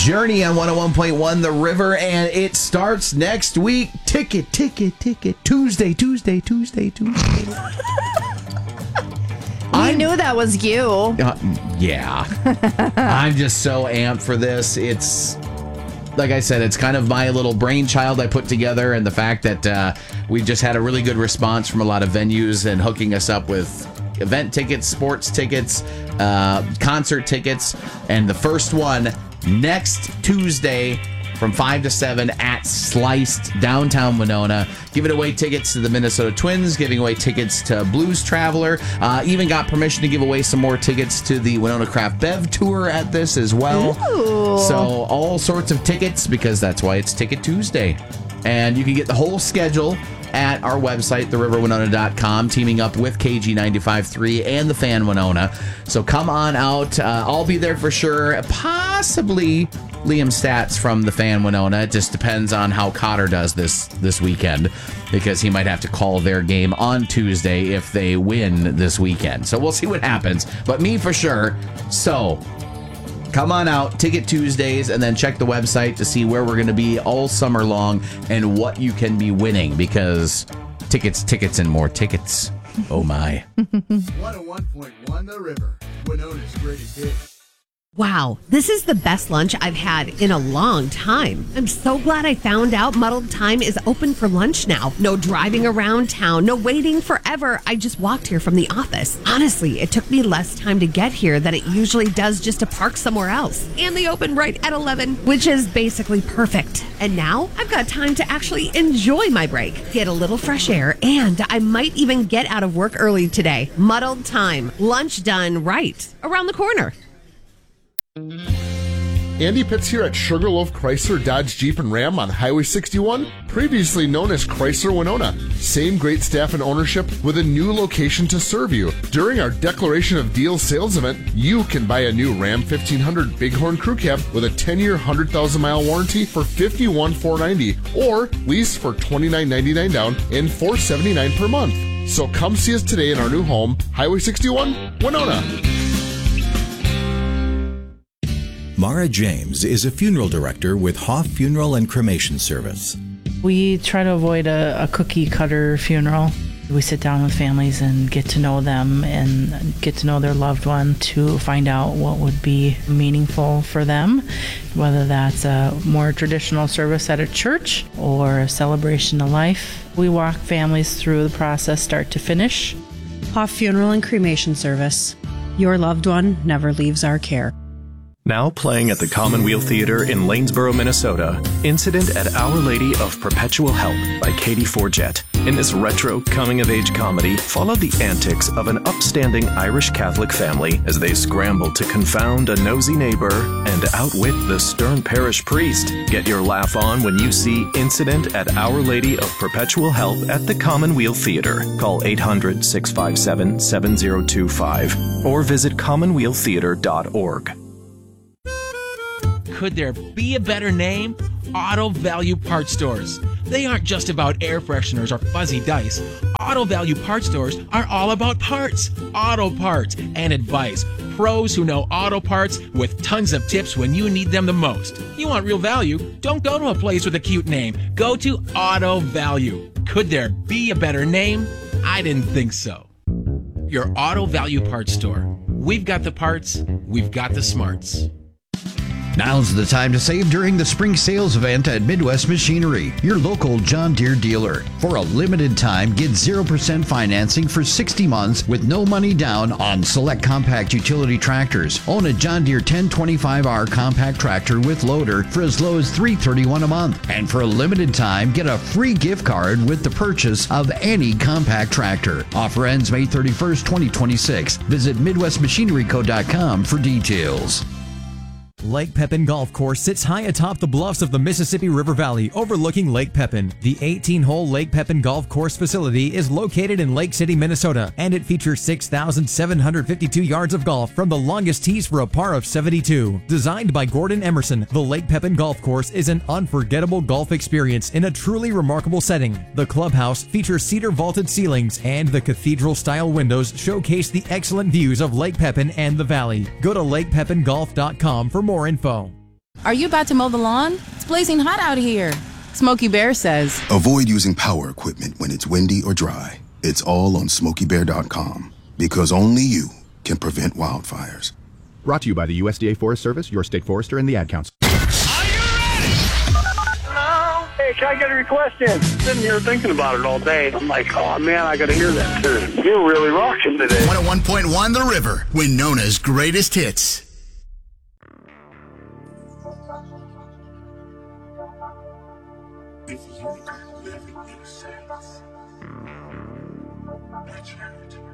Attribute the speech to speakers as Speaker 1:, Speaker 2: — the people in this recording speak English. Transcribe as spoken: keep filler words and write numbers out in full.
Speaker 1: Journey on one oh one point one The River, and it starts next week. Ticket, ticket, ticket. Tuesday, Tuesday, Tuesday, Tuesday.
Speaker 2: I knew that was you.
Speaker 1: Uh, yeah. I'm just so amped for this. It's, like I said, it's kind of my little brainchild I put together, and the fact that uh, we just had a really good response from a lot of venues and hooking us up with event tickets, sports tickets, uh, concert tickets, and the first one next Tuesday from five to seven at Sliced, downtown Winona. Giving away tickets to the Minnesota Twins, giving away tickets to Blues Traveler. Uh, even got permission to give away some more tickets to the Winona Craft Bev Tour at this as well.
Speaker 2: Ooh.
Speaker 1: So all sorts of tickets, because that's why it's Ticket Tuesday. And you can get the whole schedule at our website, the river winona dot com, teaming up with K G ninety-five point three and the Fan Winona. So come on out. Uh, I'll be there for sure. Possibly Liam Stats from the Fan Winona. It just depends on how Cotter does this this weekend, because he might have to call their game on Tuesday if they win this weekend. So we'll see what happens. But me for sure. So come on out, Ticket Tuesdays, and then check the website to see where we're going to be all summer long and what you can be winning, because tickets, tickets, and more tickets. Oh, my.
Speaker 3: one oh one point one The River, Winona's greatest hits.
Speaker 4: Wow, this is the best lunch I've had in a long time. I'm so glad I found out Muddled Time is open for lunch now. No driving around town, no waiting forever. I just walked here from the office. Honestly, it took me less time to get here than it usually does just to park somewhere else. And they open right at eleven, which is basically perfect. And now I've got time to actually enjoy my break, get a little fresh air, and I might even get out of work early today. Muddled Time, lunch done right around the corner.
Speaker 3: Andy Pitts here at Sugarloaf Chrysler Dodge Jeep and Ram on Highway sixty-one, previously known as Chrysler Winona. Same great staff and ownership with a new location to serve you. During our Declaration of Deals sales event, you can buy a new Ram fifteen hundred Bighorn Crew Cab with a ten-year, one hundred thousand mile warranty for fifty-one thousand four hundred ninety dollars, or lease for twenty-nine ninety-nine down and four hundred seventy-nine dollars per month. So come see us today in our new home, Highway sixty-one, Winona.
Speaker 5: Mara James is a funeral director with Hoff Funeral and Cremation Service.
Speaker 6: We try to avoid a, a cookie cutter funeral. We sit down with families and get to know them and get to know their loved one to find out what would be meaningful for them, whether that's a more traditional service at a church or a celebration of life. We walk families through the process start to finish.
Speaker 7: Hoff Funeral and Cremation Service. Your loved one never leaves our care.
Speaker 8: Now playing at the Commonweal Theater in Lanesboro, Minnesota, Incident at Our Lady of Perpetual Help by Katie Forget. In this retro coming-of-age comedy, follow the antics of an upstanding Irish Catholic family as they scramble to confound a nosy neighbor and outwit the stern parish priest. Get your laugh on when you see Incident at Our Lady of Perpetual Help at the Commonweal Theater. Call eight hundred, six five seven, seven zero two five or visit commonweal theater dot org.
Speaker 9: Could there be a better name? Auto Value Parts Stores. They aren't just about air fresheners or fuzzy dice. Auto Value Parts Stores are all about parts, auto parts, and advice. Pros who know auto parts with tons of tips when you need them the most. You want real value? Don't go to a place with a cute name. Go to Auto Value. Could there be a better name? I didn't think so. Your Auto Value Parts Store. We've got the parts, we've got the smarts.
Speaker 10: Now's the time to save during the spring sales event at Midwest Machinery, your local John Deere dealer. For a limited time, get zero percent financing for sixty months with no money down on select compact utility tractors. Own a John Deere ten twenty-five R compact tractor with loader for as low as three hundred thirty-one dollars a month. And for a limited time, get a free gift card with the purchase of any compact tractor. Offer ends May thirty-first, twenty twenty-six. Visit midwest machinery co dot com for details.
Speaker 11: Lake Pepin Golf Course sits high atop the bluffs of the Mississippi River Valley, overlooking Lake Pepin. The eighteen-hole Lake Pepin Golf Course facility is located in Lake City, Minnesota, and it features six thousand seven hundred fifty-two yards of golf from the longest tees for a par of seventy-two. Designed by Gordon Emerson, the Lake Pepin Golf Course is an unforgettable golf experience in a truly remarkable setting. The clubhouse features cedar vaulted ceilings, and the cathedral-style windows showcase the excellent views of Lake Pepin and the valley. Go to lake pepin golf dot com for more info.
Speaker 2: Are you about to mow the lawn? It's blazing hot out here. Smokey Bear says,
Speaker 12: avoid using power equipment when it's windy or dry. It's all on smokey bear dot com, because only you can prevent wildfires.
Speaker 13: Brought to you by the U S D A Forest Service, your state forester, and the Ad Council.
Speaker 14: Hey, can I get a request in? Sitting here thinking about it all day. I'm like, oh man, I gotta hear that tune. You're really rocking today.
Speaker 15: one oh one point one The River, Winona's greatest hits. If you could live in your sense, that's right.